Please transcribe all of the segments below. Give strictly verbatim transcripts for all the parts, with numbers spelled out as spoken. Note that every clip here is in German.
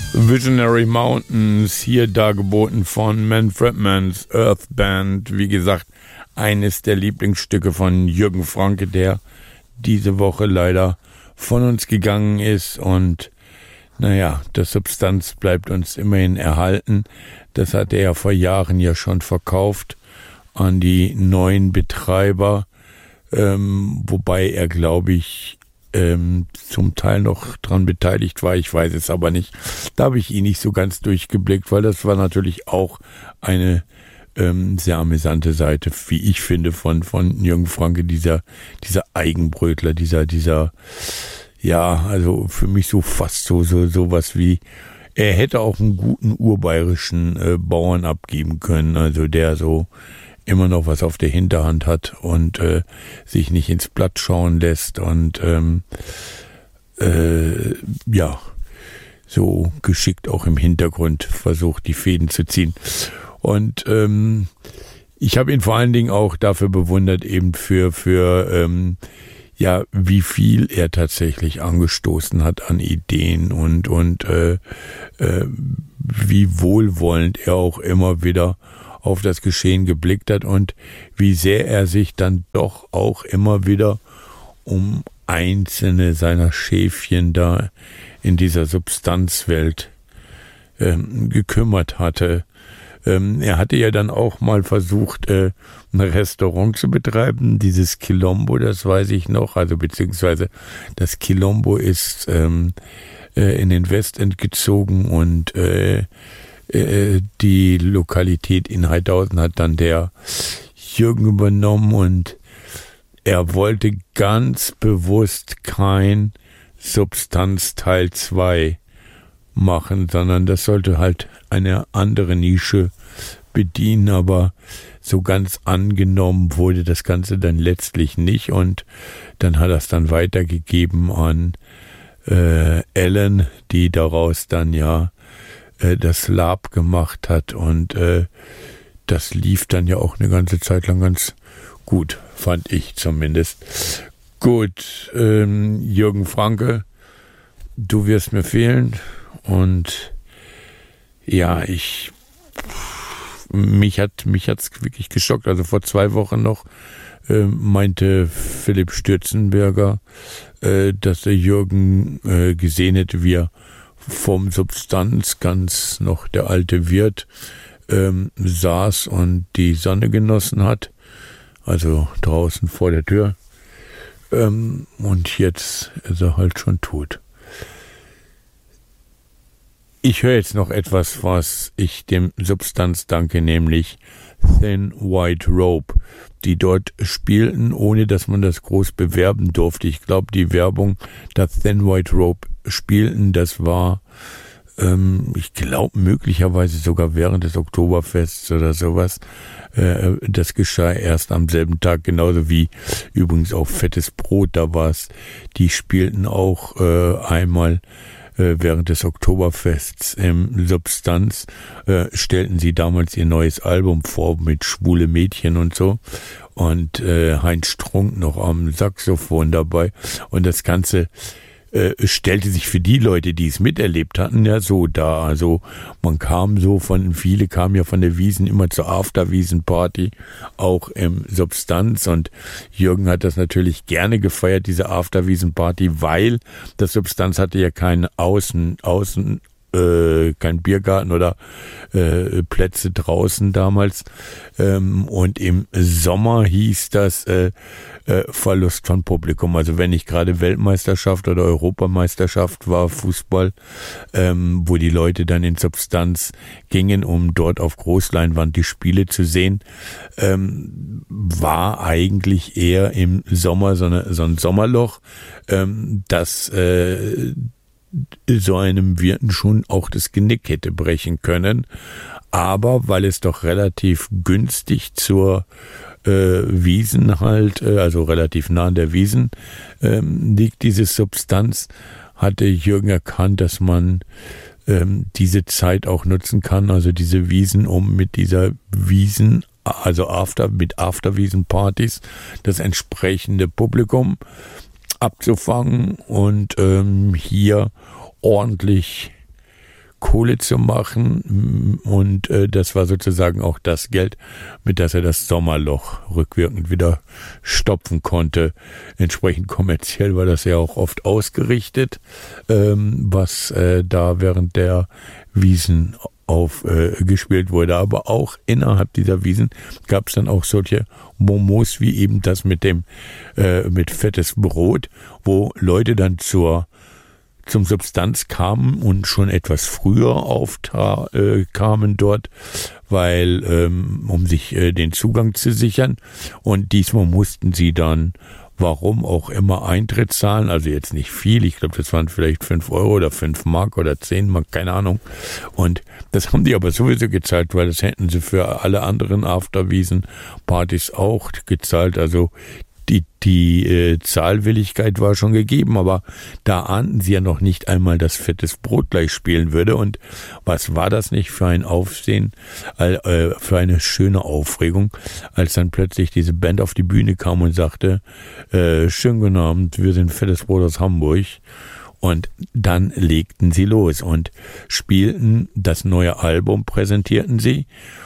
Visionary Mountains, hier dargeboten von Manfred Mann's Earth Band. Wie gesagt, eines der Lieblingsstücke von Jürgen Franke, der diese Woche leider von uns gegangen ist. Und naja, das Substanz bleibt uns immerhin erhalten. Das hat er ja vor Jahren ja schon verkauft an die neuen Betreiber, ähm, wobei er, glaube ich, Ähm, zum Teil noch dran beteiligt war, ich weiß es aber nicht. Da habe ich ihn nicht so ganz durchgeblickt, weil das war natürlich auch eine ähm, sehr amüsante Seite, wie ich finde, von von Jürgen Franke, dieser dieser Eigenbrötler, dieser dieser ja, also für mich so fast so so sowas wie, er hätte auch einen guten urbayerischen äh, Bauern abgeben können, also der so immer noch was auf der Hinterhand hat und äh, sich nicht ins Blatt schauen lässt und ähm, äh, ja, so geschickt auch im Hintergrund versucht, die Fäden zu ziehen. Und ähm, ich habe ihn vor allen Dingen auch dafür bewundert, eben für, für ähm, ja, wie viel er tatsächlich angestoßen hat an Ideen und, und äh, äh, wie wohlwollend er auch immer wieder auf das Geschehen geblickt hat und wie sehr er sich dann doch auch immer wieder um einzelne seiner Schäfchen da in dieser Substanzwelt ähm, gekümmert hatte. Ähm, er hatte ja dann auch mal versucht, äh, ein Restaurant zu betreiben, dieses Quilombo, das weiß ich noch, also beziehungsweise das Quilombo ist ähm, äh, in den Westend gezogen und äh, die Lokalität in Heidhausen hat dann der Jürgen übernommen und er wollte ganz bewusst kein Substanz Teil zwei machen, sondern das sollte halt eine andere Nische bedienen, aber so ganz angenommen wurde das Ganze dann letztlich nicht und dann hat er es dann weitergegeben an äh, Ellen, die daraus dann ja das Lab gemacht hat und äh, das lief dann ja auch eine ganze Zeit lang ganz gut, fand ich zumindest. Gut, ähm, Jürgen Franke, du wirst mir fehlen und ja, ich mich hat mich hat's wirklich geschockt. Also vor zwei Wochen noch äh, meinte Philipp Stürzenberger, äh, dass der Jürgen äh, gesehen hätte, wie er vom Substanz ganz noch der alte Wirt ähm, saß und die Sonne genossen hat, also draußen vor der Tür. Ähm, und jetzt ist er halt schon tot. Ich höre jetzt noch etwas, was ich dem Substanz danke, nämlich Thin White Rope, die dort spielten, ohne dass man das groß bewerben durfte. Ich glaube, die Werbung, dass Thin White Rope spielten, das war, ähm, ich glaube, möglicherweise sogar während des Oktoberfests oder sowas. Äh, das geschah erst am selben Tag, genauso wie übrigens auch Fettes Brot, da war es. Die spielten auch äh, einmal während des Oktoberfests im Substanz, äh, stellten sie damals ihr neues Album vor mit schwule Mädchen und so und äh, Heinz Strunk noch am Saxophon dabei und das Ganze äh, stellte sich für die Leute, die es miterlebt hatten, ja so dar. Also man kam so von, viele kamen ja von der Wiesn immer zur After-Wiesn-Party, auch im Substanz und Jürgen hat das natürlich gerne gefeiert, diese After-Wiesn-Party, weil das Substanz hatte ja keinen Außen, Außen, äh, kein Biergarten oder äh, Plätze draußen damals ähm, und im Sommer hieß das äh, äh, Verlust von Publikum, also wenn nicht gerade Weltmeisterschaft oder Europameisterschaft war, Fußball, ähm, wo die Leute dann in Substanz gingen, um dort auf Großleinwand die Spiele zu sehen, ähm, war eigentlich eher im Sommer so, eine, so ein Sommerloch, ähm, das äh, so einem Wirten schon auch das Genick hätte brechen können. Aber weil es doch relativ günstig zur äh, Wiesn halt, äh, also relativ nah an der Wiesn ähm, liegt, diese Substanz, hatte Jürgen erkannt, dass man ähm, diese Zeit auch nutzen kann, also diese Wiesn, um mit dieser Wiesn, also After, mit After-Wiesn-Partys, das entsprechende Publikum abzufangen und ähm, hier ordentlich Kohle zu machen und äh, das war sozusagen auch das Geld, mit das er das Sommerloch rückwirkend wieder stopfen konnte. Entsprechend kommerziell war das ja auch oft ausgerichtet, ähm, was äh, da während der Wiesn aufgespielt äh, wurde. Aber auch innerhalb dieser Wiesn gab es dann auch solche Momos wie eben das mit dem äh, mit fettes Brot, wo Leute dann zur zum Substanz kamen und schon etwas früher aufkamen äh, dort, weil ähm, um sich äh, den Zugang zu sichern. Und diesmal mussten sie dann, warum auch immer, Eintritt zahlen. Also jetzt nicht viel. Ich glaube, das waren vielleicht fünf Euro oder fünf Mark oder zehn Mark, keine Ahnung. Und das haben die aber sowieso gezahlt, weil das hätten sie für alle anderen Afterwiesen-Partys auch gezahlt. Also Die, die äh, Zahlwilligkeit war schon gegeben, aber da ahnten sie ja noch nicht einmal, dass fettes Brot gleich spielen würde. Und was war das nicht für ein Aufsehen, äh, für eine schöne Aufregung, als dann plötzlich diese Band auf die Bühne kam und sagte, äh, schönen guten Abend, wir sind fettes Brot aus Hamburg. Und dann legten sie los und spielten das neue Album, präsentierten sie.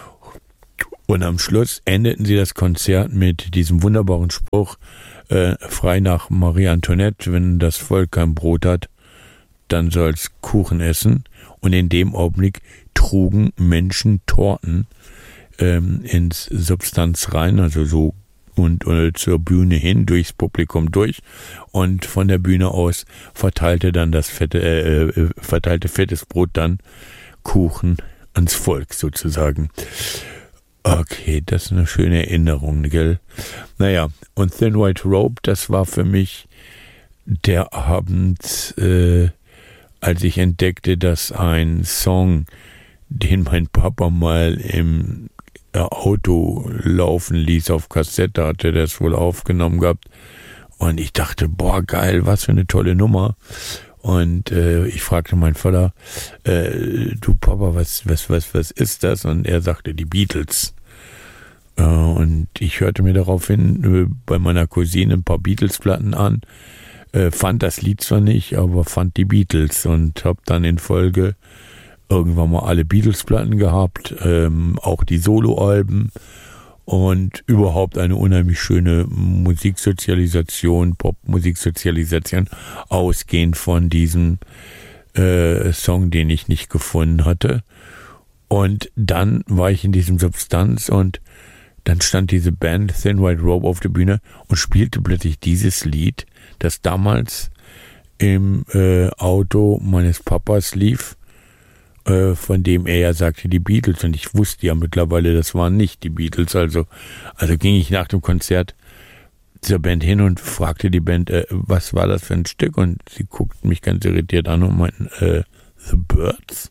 Und am Schluss endeten sie das Konzert mit diesem wunderbaren Spruch, äh, frei nach Marie Antoinette, wenn das Volk kein Brot hat, dann soll's Kuchen essen. Und in dem Augenblick trugen Menschen Torten ähm, ins Substanz rein, also so und äh, zur Bühne hin, durchs Publikum durch. Und von der Bühne aus verteilte dann das fette, äh, äh, verteilte fettes Brot dann Kuchen ans Volk sozusagen. Okay, das ist eine schöne Erinnerung, gell? Naja, und Thin White Robe, das war für mich der Abend, äh, als ich entdeckte, dass ein Song, den mein Papa mal im Auto laufen ließ, auf Kassette, hatte der es wohl aufgenommen gehabt. Und ich dachte, boah, geil, was für eine tolle Nummer. Und äh, ich fragte meinen Vater, äh, du Papa, was, was, was, was ist das? Und er sagte, die Beatles. Äh, und ich hörte mir daraufhin äh, bei meiner Cousine ein paar Beatles-Platten an, äh, fand das Lied zwar nicht, aber fand die Beatles und habe dann in Folge irgendwann mal alle Beatles-Platten gehabt, ähm, auch die Soloalben. Und überhaupt eine unheimlich schöne Musiksozialisation, Popmusiksozialisation, ausgehend von diesem äh, Song, den ich nicht gefunden hatte. Und dann war ich in diesem Substanz und dann stand diese Band Thin White Robe auf der Bühne und spielte plötzlich dieses Lied, das damals im äh, Auto meines Papas lief, von dem er ja sagte, die Beatles, und ich wusste ja mittlerweile, das waren nicht die Beatles, also, also ging ich nach dem Konzert zur Band hin und fragte die Band, äh, was war das für ein Stück, und sie guckten mich ganz irritiert an und meinten, äh, The Birds?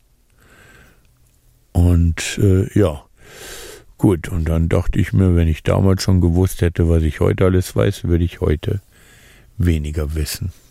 Und, äh, ja, gut, und dann dachte ich mir, wenn ich damals schon gewusst hätte, was ich heute alles weiß, würde ich heute weniger wissen.